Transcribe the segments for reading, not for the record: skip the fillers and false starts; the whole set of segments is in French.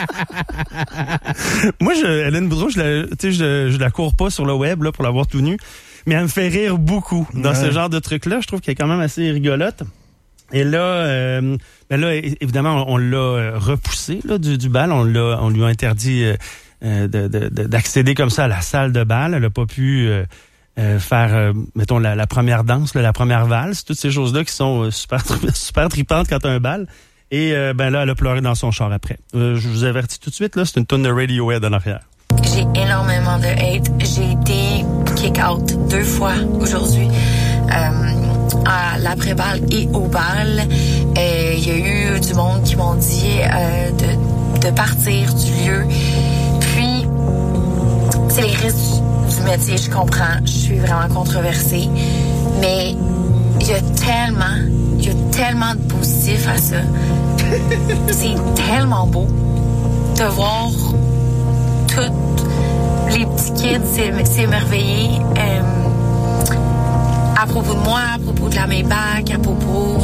Moi, Hélène Boudreau, je la cours pas sur le web là pour la voir tout nue, mais elle me fait rire beaucoup dans ce genre de truc-là. Je trouve qu'elle est quand même assez rigolote. Et là, évidemment, on l'a repoussé là, du bal. On lui a interdit d'accéder comme ça à la salle de bal. Elle a pas pu faire, mettons, la première danse, la première valse, toutes ces choses-là qui sont super tripantes quand t'as un bal. Et là, elle a pleuré dans son char après. Je vous avertis tout de suite, là, c'est une tonne de Radiohead en arrière. J'ai énormément de hate. J'ai été kick-out 2 fois aujourd'hui. À l'après-balle et au bal. Il y a eu du monde qui m'ont dit de partir du lieu. Puis, c'est les risques du métier, je comprends. Je suis vraiment controversée. Mais il y a tellement de positifs à ça. C'est tellement beau de voir tous les petits kids s'émerveiller. À propos de moi, à propos de la Maybach, à propos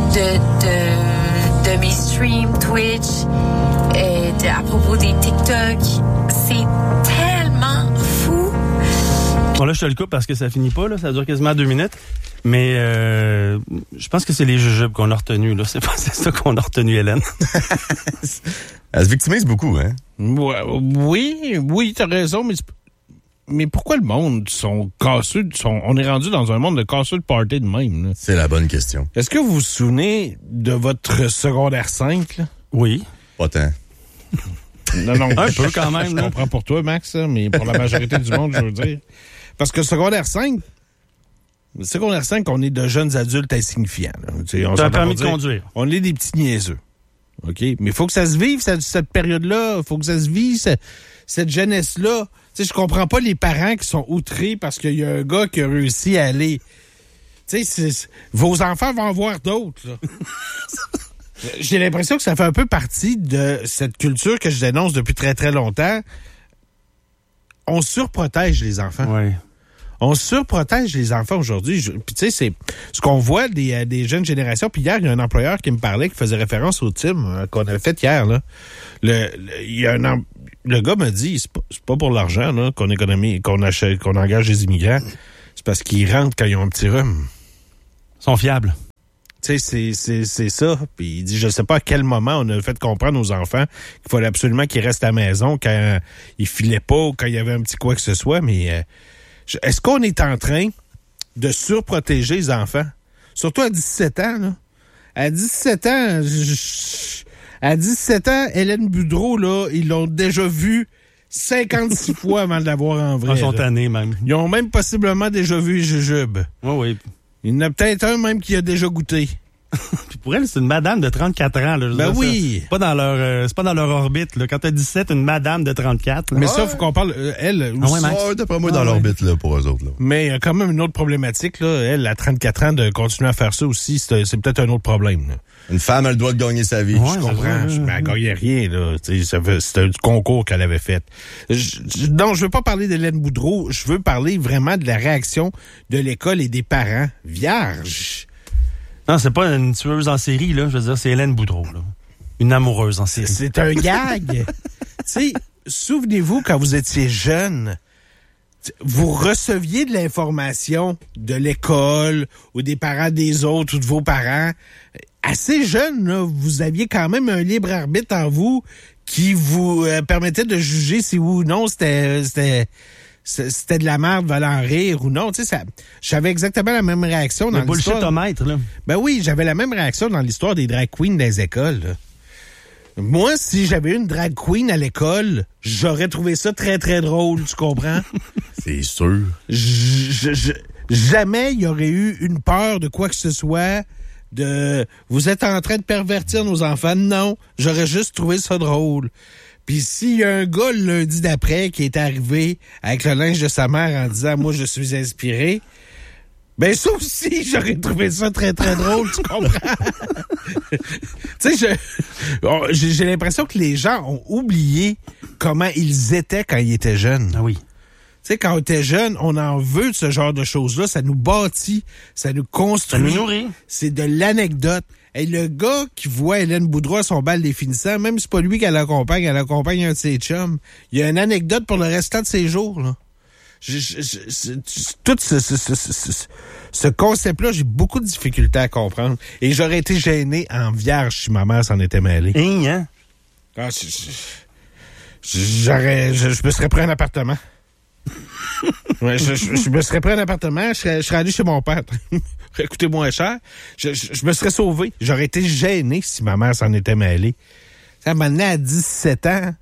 de mes streams Twitch, à propos des TikTok. C'est tellement fou. Bon, là, je te le coupe parce que ça finit pas, là. Ça dure quasiment 2 minutes. Mais je pense que c'est les jujubes qu'on a retenus, là. C'est ça qu'on a retenu, Hélène. Elle se victimise beaucoup, hein? Oui, t'as raison, mais pourquoi le monde sont casseux? On est rendu dans un monde de casseux de party de même. Là. C'est la bonne question. Est-ce que vous vous souvenez de votre secondaire 5? Là? Oui. Pas tant. Non, un peu quand même. Je comprends pour toi, Max, mais pour la majorité du monde, je veux dire. Parce que secondaire 5, on est de jeunes adultes insignifiants. T'as un permis de conduire. On est des petits niaiseux. OK? Mais il faut que ça se vive, cette période-là. Il faut que ça se vive, cette jeunesse-là. Tu sais, je comprends pas les parents qui sont outrés parce qu'il y a un gars qui a réussi à aller. Tu sais, vos enfants vont en voir d'autres, là. J'ai l'impression que ça fait un peu partie de cette culture que je dénonce depuis très, très longtemps. On surprotège les enfants. Oui. On surprotège les enfants aujourd'hui. Puis tu sais, c'est ce qu'on voit des jeunes générations. Puis hier, il y a un employeur qui me parlait, qui faisait référence au team qu'on avait fait hier, là. Le gars m'a dit, c'est pas pour l'argent là, qu'on engage les immigrants. C'est parce qu'ils rentrent quand ils ont un petit rhume. Ils sont fiables. Tu sais, c'est ça. Puis il dit, je sais pas à quel moment on a fait comprendre aux enfants qu'il fallait absolument qu'ils restent à la maison quand ils filaient pas ou quand il y avait un petit quoi que ce soit. Mais est-ce qu'on est en train de surprotéger les enfants? Surtout à 17 ans, là. À 17 ans, Hélène Boudreau, là, ils l'ont déjà vue 56 fois avant de la voir en vrai. Ils sont tannés, même. Ils ont même possiblement déjà vu les jujubes. Oui. Il y en a peut-être un même qui a déjà goûté. Puis pour elle, c'est une madame de 34 ans. Là, oui. C'est pas dans leur orbite. Là. Quand t'as 17, une madame de 34. Là. Mais ça, faut qu'on parle... elle... d'après moi, dans l'orbite là, pour eux autres. Là. Mais il y a quand même une autre problématique. Là. Elle, à 34 ans, de continuer à faire ça aussi, c'est peut-être un autre problème. Là. Une femme a le droit de gagner sa vie. Ouais, je comprends. Mais elle gagnait rien. Là. C'était du concours qu'elle avait fait. Donc, je veux pas parler d'Hélène Boudreau. Je veux parler vraiment de la réaction de l'école et des parents vierges. Non, c'est pas une tueuse en série, là. Je veux dire, c'est Hélène Boudreau, là. Une amoureuse en série. C'est un gag. Tu sais, souvenez-vous, quand vous étiez jeune, vous receviez de l'information de l'école ou des parents des autres ou de vos parents. Assez jeune, là, vous aviez quand même un libre arbitre en vous qui vous permettait de juger si oui ou non c'était de la merde, valant rire ou non. Tu sais, j'avais exactement la même réaction dans l'histoire. Le bullshit-omètre, là. Ben oui, j'avais la même réaction dans l'histoire des drag queens dans les écoles, là. Moi, si j'avais une drag queen à l'école, j'aurais trouvé ça très, très drôle, tu comprends? C'est sûr. Jamais il y aurait eu une peur de quoi que ce soit, vous êtes en train de pervertir nos enfants. Non, j'aurais juste trouvé ça drôle. Puis s'il y a un gars le lundi d'après qui est arrivé avec le linge de sa mère en disant « Moi, je suis inspiré », ben ça aussi, j'aurais trouvé ça très, très drôle, tu comprends? Tu sais, j'ai l'impression que les gens ont oublié comment ils étaient quand ils étaient jeunes. Ah oui. Tu sais, quand on était jeune, on en veut de ce genre de choses-là. Ça nous bâtit, ça nous construit. Ça nous nourrit. C'est de l'anecdote. Hey, le gars qui voit Hélène Boudreau à son bal définissant, même si c'est pas lui qu'elle accompagne, elle accompagne un de ses chums. Il y a une anecdote pour le restant de ses jours, là. Tout ce concept-là, j'ai beaucoup de difficultés à comprendre. Et j'aurais été gêné en vierge si ma mère s'en était mêlée. Hein? Ah, je me serais pris un appartement. Ouais, je me serais pris un appartement, je serais allé chez mon père. Ça coûté moins cher. Je me serais sauvé. J'aurais été gêné si ma mère s'en était mêlée. Ça m'a amené à 17 ans.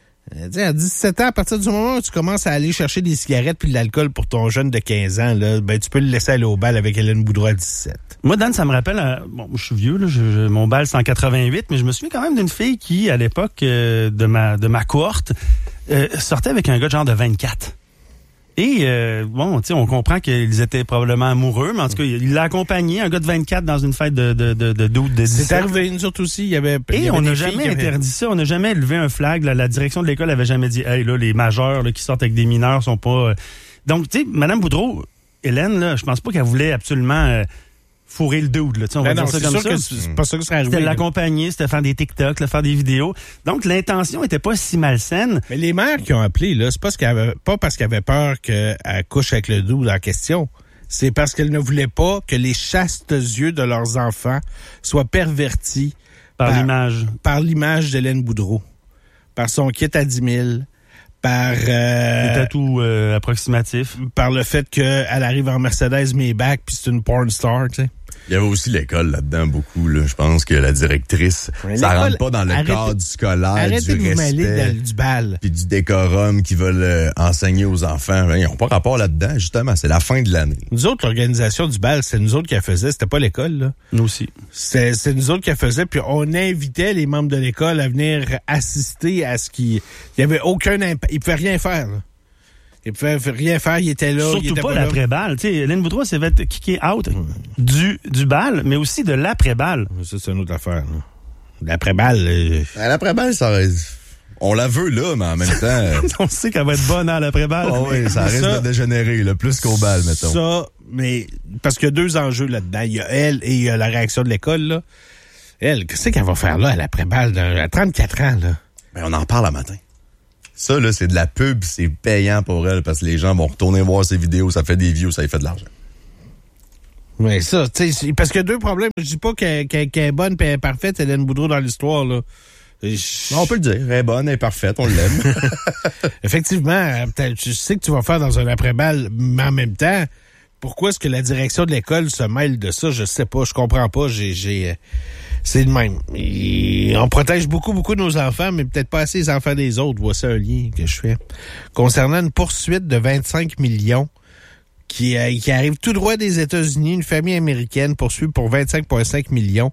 À 17 ans, à partir du moment où tu commences à aller chercher des cigarettes puis de l'alcool pour ton jeune de 15 ans, là, ben tu peux le laisser aller au bal avec Hélène Boudreau à 17. Moi, Dan, ça me rappelle... bon, je suis vieux, là, mon bal, c'est en 88, mais je me souviens quand même d'une fille qui, à l'époque de ma cohorte, sortait avec un gars de genre de 24. Et, bon, tu sais, on comprend qu'ils étaient probablement amoureux, mais en tout cas, il l'a accompagné, un gars de 24, dans une fête de 17. C'est arrivé, nous autres aussi, il y avait... Et on n'a jamais interdit ça, on n'a jamais levé un flag, là, la direction de l'école avait jamais dit, hey, là, les majeurs là, qui sortent avec des mineurs sont pas... Donc, tu sais, Mme Boudreau, Hélène, là, je pense pas qu'elle voulait absolument... fourrer le dude, là, on va dire ça comme ça. C'est pas ça que ça arrive. C'était l'accompagner, c'était faire des TikTok, là, faire des vidéos. Donc, l'intention était pas si malsaine. Mais les mères qui ont appelé, là, c'est pas parce qu'elles avaient peur qu'elle couche avec le dude en question. C'est parce qu'elles ne voulaient pas que les chastes yeux de leurs enfants soient pervertis par l'image d'Hélène Boudreau. Par son kit à 10 000. Par les tatous approximatifs. Par le fait qu'elle arrive en Mercedes Maybach puis c'est une porn star, tu sais. Il y avait aussi l'école là-dedans beaucoup. Là. Je pense que la directrice, ça rentre pas dans le cadre scolaire, arrêtez du de vous respect, mêler du bal. Puis du décorum qu'ils veulent enseigner aux enfants. Ils n'ont pas rapport là-dedans, justement. C'est la fin de l'année. Nous autres, l'organisation du bal, c'est nous autres qui la faisaient. C'était pas l'école, là. Nous aussi. C'est nous autres qui la faisaient. Puis on invitait les membres de l'école à venir assister à ce qui... Il y avait aucun impact. Ils pouvaient rien faire, là. Il pouvait rien faire, il était là. Surtout il était pas l'après-balle. Tu sais, Hélène Boudreau s'est fait kicker out du bal, mais aussi de l'après-balle. Ça, c'est une autre affaire. Là. L'après-balle... L'après-balle, ça reste... On la veut là, mais en même temps... On sait qu'elle va être bonne à l'après-balle. Oh oui, ça risque de dégénérer, là, plus qu'au bal, mettons. Ça, mais... Parce qu'il y a deux enjeux là-dedans. Il y a elle et il y a la réaction de l'école, là. Elle, qu'est-ce qu'elle va faire là, à l'après-balle, à 34 ans, là? Ben, on en parle à matin. Ça, là, c'est de la pub, c'est payant pour elle parce que les gens vont retourner voir ses vidéos, ça fait des views, ça lui fait de l'argent. Oui, ça, tu sais, parce qu'il y a deux problèmes. Je dis pas qu'elle est bonne et parfaite, Hélène Boudreau, dans l'histoire, là. On peut le dire, elle est bonne, elle est parfaite, on l'aime. Effectivement, je sais que tu vas faire dans un après-balle, mais en même temps, pourquoi est-ce que la direction de l'école se mêle de ça? Je sais pas, je comprends pas, c'est le même. On protège beaucoup nos enfants, mais peut-être pas assez les enfants des autres. Voici un lien que je fais. Concernant une poursuite de 25 millions qui arrive tout droit des États-Unis, une famille américaine poursuit pour 25,5 millions.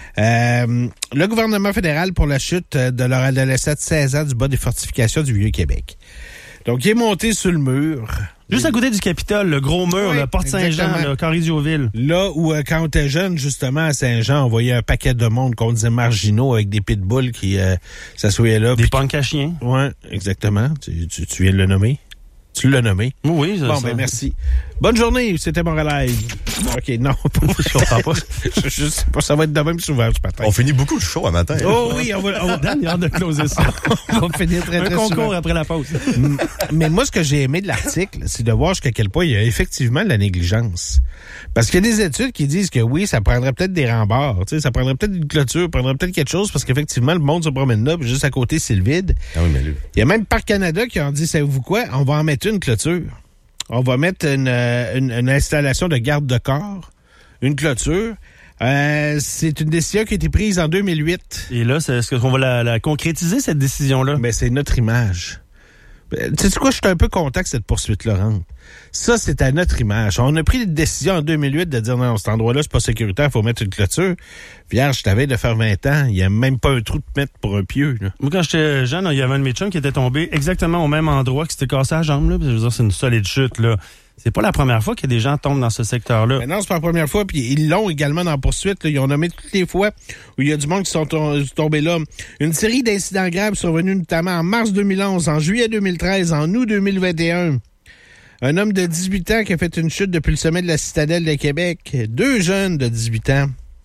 Le gouvernement fédéral pour la chute de leur adolescent de 16 ans du bas des fortifications du Vieux-Québec. Donc, il est monté sur le mur. Juste à côté du Capitole, le gros mur, oui, la Porte Saint-Jean, Corrigioville. Là où, quand on était jeune, justement, à Saint-Jean, on voyait un paquet de monde qu'on disait marginaux avec des pitbulls qui s'assoyaient là. Des punks à chiens. Oui, exactement. Tu viens de le nommer. Tu l'as nommé. Oui, bon, ben merci. Bonne journée, c'était mon live. OK, non, je comprends pas. Je sais pas, ça va être de même souvent ce matin. On finit beaucoup de show à matin. Oh oui, on va Dan, il a hâte de closer ça. On va finir très souvent. Un concours souvent. après la pause. Mais moi, ce que j'ai aimé de l'article, c'est de voir jusqu'à quel point il y a effectivement de la négligence. Parce qu'il y a des études qui disent que oui, ça prendrait peut-être des remparts, tu sais, ça prendrait peut-être une clôture, prendrait peut-être quelque chose, parce qu'effectivement, le monde se promène là, puis juste à côté, c'est le vide. Ah oui, mais lui. Il y a même Parc Canada qui ont dit, savez-vous quoi, on va en mettre une clôture. On va mettre une installation de garde de corps, une clôture. C'est une décision qui a été prise en 2008. Et là, est-ce qu'on va la concrétiser, cette décision-là? Ben, c'est notre image. Tu sais quoi, je suis un peu content que cette poursuite-là rentre. Ça, c'est à notre image. On a pris une décision en 2008 de dire non, cet endroit-là, c'est pas sécuritaire, il faut mettre une clôture. Vierge, je t'avais de faire 20 ans, il n'y a même pas un trou de mettre pour un pieu. Là. Moi, quand j'étais jeune, il y avait un de mes chums qui était tombé exactement au même endroit, qui s'était cassé la jambe. Là. Je veux dire, c'est une solide chute. Là. C'est pas la première fois que des gens tombent dans ce secteur-là. Mais non, c'est pas la première fois. Puis ils l'ont également dans la poursuite. Là. Ils ont nommé toutes les fois où il y a du monde qui sont tombés là. Une série d'incidents graves survenus notamment en mars 2011, en juillet 2013, en août 2021. Un homme de 18 ans qui a fait une chute depuis le sommet de la citadelle de Québec. 2 jeunes de 18 ans.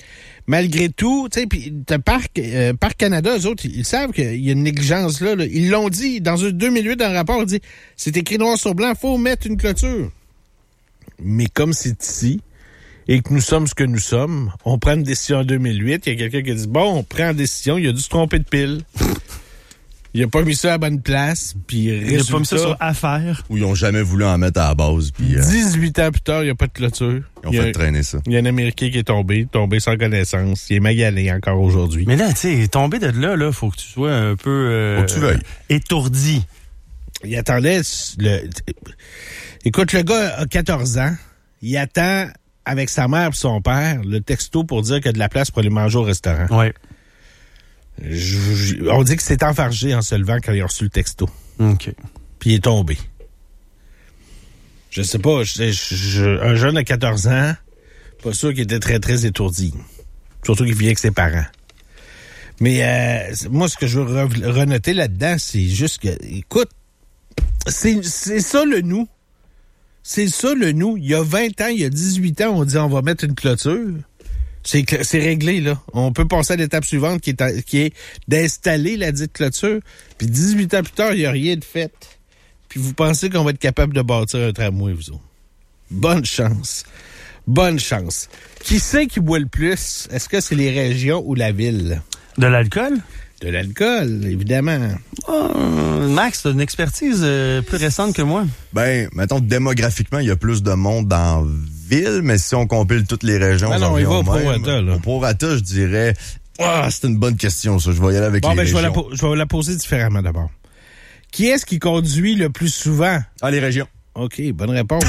malgré tout, tu sais, puis Parc Canada, eux autres, ils savent qu'il y a une négligence là. Ils l'ont dit dans 2008, dans un rapport, ils dit c'est écrit noir sur blanc, faut mettre une clôture. Mais comme c'est ici, et que nous sommes ce que nous sommes, on prend une décision en 2008, il y a quelqu'un qui a dit bon, on prend une décision, il a dû se tromper de pile. Il a pas mis ça à la bonne place, puis il a pas mis ça sur affaire. Ou ils ont jamais voulu en mettre à la base. Puis, 18 ans plus tard, il n'y a pas de clôture. Ils ont fait traîner ça. Il y a un Américain qui est tombé sans connaissance. Il est magalé encore aujourd'hui. Mais là, tu sais, tomber de là, faut que tu sois un peu faut que tu veuilles. Étourdi. Il attendait Écoute, le gars a 14 ans. Il attend avec sa mère et son père le texto pour dire qu'il y a de la place pour aller manger au restaurant. Ouais. On dit que c'est enfargé en se levant quand il a reçu le texto. OK. Puis il est tombé. Je sais pas, un jeune de 14 ans, pas sûr qu'il était très, très étourdi. Surtout qu'il vient avec ses parents. Mais moi, ce que je veux renoter là-dedans, c'est juste que, écoute, c'est ça le nous. C'est ça le nous. Il y a 20 ans, il y a 18 ans, on dit on va mettre une clôture. C'est réglé, là. On peut passer à l'étape suivante qui est d'installer la dite clôture. Puis 18 ans plus tard, il n'y a rien de fait. Puis vous pensez qu'on va être capable de bâtir un tramway, vous autres. Bonne chance. Bonne chance. Qui c'est qui boit le plus? Est-ce que c'est les régions ou la ville? De l'alcool? De l'alcool, évidemment. Max, t'as une expertise plus récente que moi. Ben, mettons, démographiquement, il y a plus de monde dans la ville, mais si on compile toutes les régions... Non, il va au prorata, là. Au prorata, je dirais... c'est une bonne question, ça. Je vais y aller avec les régions. Je vais la poser différemment, d'abord. Qui est-ce qui conduit le plus souvent? Les régions. OK, bonne réponse.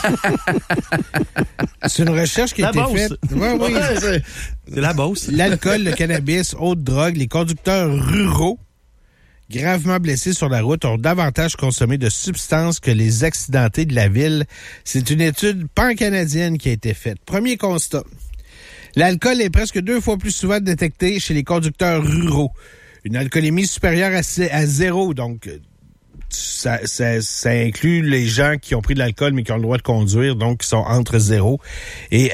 C'est une recherche qui a été faite. Oui. C'est la Beauce. L'alcool, le cannabis, autres drogues, les conducteurs ruraux gravement blessés sur la route ont davantage consommé de substances que les accidentés de la ville. C'est une étude pan-canadienne qui a été faite. Premier constat. L'alcool est presque 2 fois plus souvent détecté chez les conducteurs ruraux. Une alcoolémie supérieure à 0, donc... Ça inclut les gens qui ont pris de l'alcool mais qui ont le droit de conduire, donc qui sont entre 0 et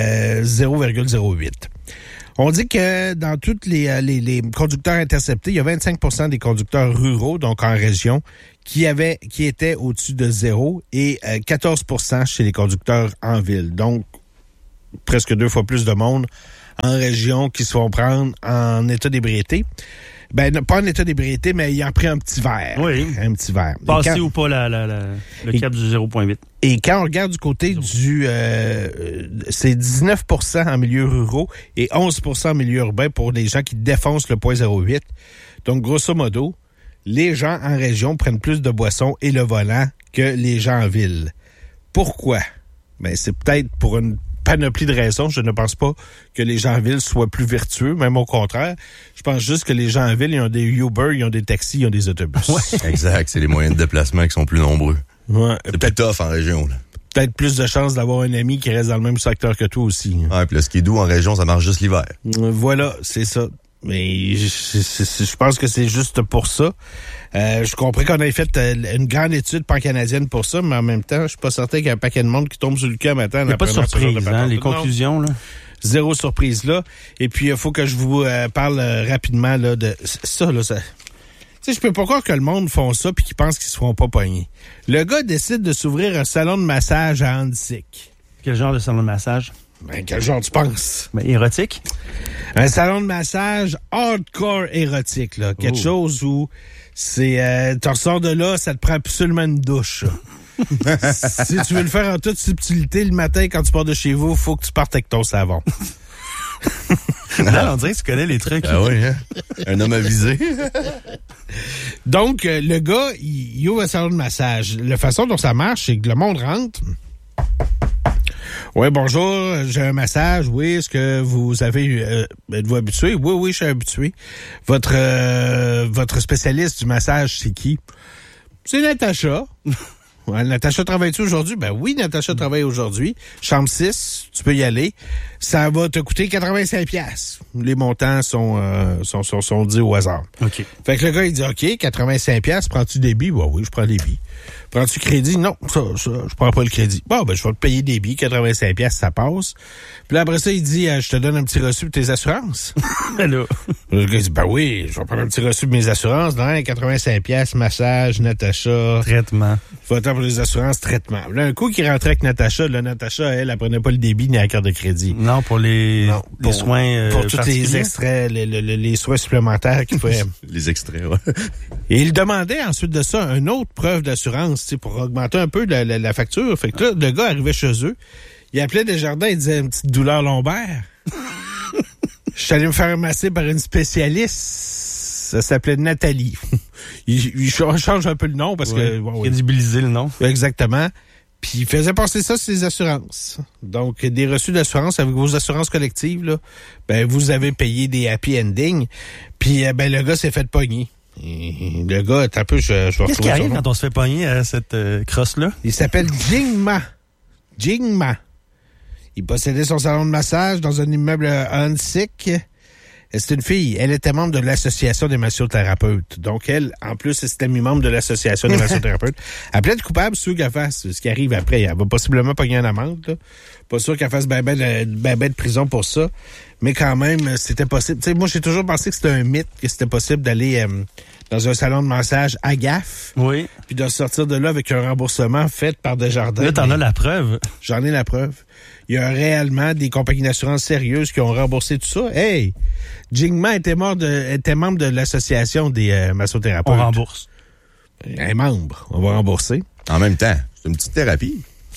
0,08. On dit que dans tous les conducteurs interceptés, il y a 25% des conducteurs ruraux, donc en région, qui étaient au-dessus de 0 et 14% chez les conducteurs en ville. Donc, presque 2 fois plus de monde en région qui se font prendre en état d'ébriété. Ben, pas en état d'ébriété, mais il a pris un petit verre. Oui. Un petit verre. Passé ou pas le cap du 0,8. Et quand on regarde du côté c'est 19% en milieu ruraux et 11% en milieu urbain pour les gens qui défoncent le 0,08. Donc, grosso modo, les gens en région prennent plus de boissons et le volant que les gens en ville. Pourquoi? Ben, c'est peut-être pour une panoplie de raisons. Je ne pense pas que les gens en ville soient plus vertueux, même au contraire. Je pense juste que les gens en ville, ils ont des Uber, ils ont des taxis, ils ont des autobus. Ouais. Exact, c'est les moyens de déplacement qui sont plus nombreux. Ouais, c'est plus tough en région, là. Peut-être plus de chances d'avoir un ami qui reste dans le même secteur que toi aussi. Ouais, puis le ski doux en région, ça marche juste l'hiver. Voilà, c'est ça. Mais je pense que c'est juste pour ça. Je comprends qu'on ait fait une grande étude pan-canadienne pour ça, mais en même temps, je suis pas certain qu'il y a un paquet de monde qui tombe sur le cul à matin. Il n'y a pas de surprise, les conclusions, là. Zéro surprise, là. Et puis, il faut que je vous parle rapidement, là, de ça, là. Tu sais, je peux pas croire que le monde font ça puis qu'ils pensent qu'ils se feront pas pogner. Le gars décide de s'ouvrir un salon de massage à Annecy. Quel genre de salon de massage? Ben, quel genre tu penses? Ben, érotique? Un salon de massage hardcore érotique, là. Quelque chose où c'est... tu ressors de là, ça te prend absolument une douche. Si tu veux le faire en toute subtilité, le matin, quand tu pars de chez vous, faut que tu partes avec ton savon. Là, on dirait que tu connais les trucs. Ah oui, hein? Un homme avisé. Donc, le gars, il ouvre un salon de massage. La façon dont ça marche, c'est que le monde rentre... Oui, bonjour, j'ai un massage. Oui, est-ce que vous avez... êtes-vous habitué? Oui, je suis habitué. Votre spécialiste du massage, c'est qui? C'est Natacha. Ouais, Natacha, travailles-tu aujourd'hui? Ben oui, Natacha travaille aujourd'hui. Chambre 6, tu peux y aller. Ça va te coûter 85$. Les montants sont dits au hasard. OK. Fait que le gars, il dit, OK, 85$, prends-tu débit? Ben oui, je prends débit. Prends-tu crédit? Non, ça, je prends pas le crédit. Bon, ben, je vais te payer débit, 85$, ça passe. Puis là, après ça, il dit, je te donne un petit reçu pour tes assurances. Là. Le gars, il dit, ben oui, je vais prendre un petit reçu pour mes assurances. Non, 85$, massage, Natacha. Traitement. Votant pour les assurances, traitement. Là, un coup qui rentrait avec Natacha, là, Natacha, elle prenait pas le débit ni la carte de crédit. Non, pour les soins pour tous les extraits, les soins supplémentaires qu'il fallait. Les extraits, ouais. Et il demandait ensuite de ça une autre preuve d'assurance, pour augmenter un peu la facture. Fait que là, le gars arrivait chez eux, il appelait Desjardins, il disait une petite douleur lombaire. Je suis allé me faire masser par une spécialiste. Ça s'appelait Nathalie. Il change un peu le nom parce que... Crédibiliser le nom. Exactement. Puis il faisait passer ça sur les assurances. Donc, des reçus d'assurance avec vos assurances collectives, là, ben vous avez payé des happy ending. Puis ben le gars s'est fait pogner. Et le gars, un peu, je vais retrouver. Qu'est-ce qui arrive quand on se fait pogner à cette crosse-là? Il s'appelle Jingma. Jingma. Il possédait son salon de massage dans un immeuble à Hansik. C'est une fille. Elle était membre de l'association des massothérapeutes. Donc, elle, en plus, c'était membre de l'association des massothérapeutes. Elle plaide coupable, sûr qu'elle fasse ce qui arrive après. Elle va possiblement pogner une amende, là. Pas sûr qu'elle fasse ben de prison pour ça. Mais quand même, c'était possible. Tu sais, moi, j'ai toujours pensé que c'était un mythe, que c'était possible d'aller dans un salon de massage à gaffe. Oui. Puis de sortir de là avec un remboursement fait par Desjardins. Là, t'en as la preuve. J'en ai la preuve. Il y a réellement des compagnies d'assurance sérieuses qui ont remboursé tout ça. Hey! Jingma était membre de l'association des massothérapeutes. On rembourse. Un membre. On va rembourser. En même temps, c'est une petite thérapie.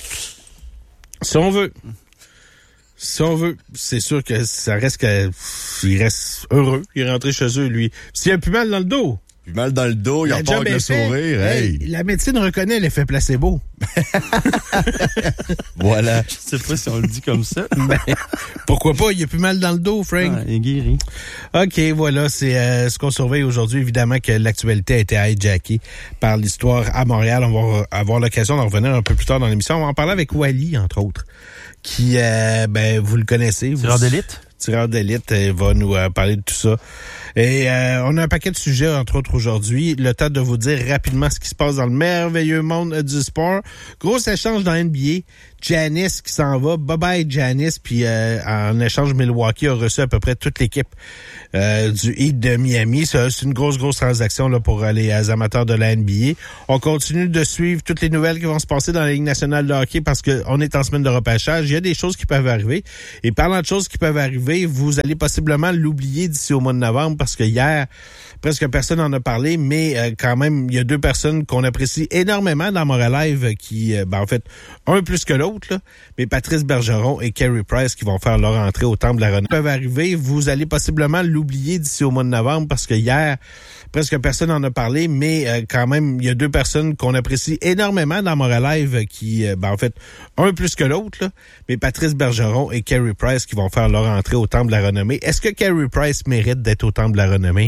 Si on veut. Si on veut. C'est sûr que ça reste il reste heureux. Il est rentré chez eux, lui. S'il a plus mal dans le dos. Plus mal dans le dos, il repart avec le sourire. Hey. La médecine reconnaît l'effet placebo. Voilà. Je sais pas si on le dit comme ça. Ben, pourquoi pas? Il a plus mal dans le dos, Frank. Ah, il est guéri. OK, voilà, c'est ce qu'on surveille aujourd'hui. Évidemment que l'actualité a été hijackée par l'histoire à Montréal. On va avoir l'occasion d'en revenir un peu plus tard dans l'émission. On va en parler avec Wally, entre autres, qui, vous le connaissez. Tireur d'élite? Tireur d'élite, va nous parler de tout ça. Et on a un paquet de sujets, entre autres, aujourd'hui. Le temps de vous dire rapidement ce qui se passe dans le merveilleux monde du sport. Gros échange dans NBA. Giannis qui s'en va. Bye-bye, Giannis. Puis en échange, Milwaukee a reçu à peu près toute l'équipe du Heat de Miami. C'est une grosse transaction là, pour les amateurs de la NBA. On continue de suivre toutes les nouvelles qui vont se passer dans la Ligue nationale de hockey parce qu'on est en semaine de repêchage. Il y a des choses qui peuvent arriver. Et parlant de choses qui peuvent arriver, vous allez possiblement l'oublier d'ici au mois de novembre parce que hier, presque personne en a parlé, mais quand même, il y a deux personnes qu'on apprécie énormément dans Montréal Live qui, en fait, un plus que l'autre, là, mais Patrice Bergeron et Carey Price qui vont faire leur entrée au Temple de la Renommée peuvent arriver. Vous allez possiblement l'oublier d'ici au mois de novembre parce que hier, presque personne en a parlé, mais quand même, il y a deux personnes qu'on apprécie énormément dans Montréal Live qui, en fait, un plus que l'autre, là, mais Patrice Bergeron et Carey Price qui vont faire leur entrée au Temple de la Renommée. Est-ce que Carey Price mérite d'être au Temple de la Renommée?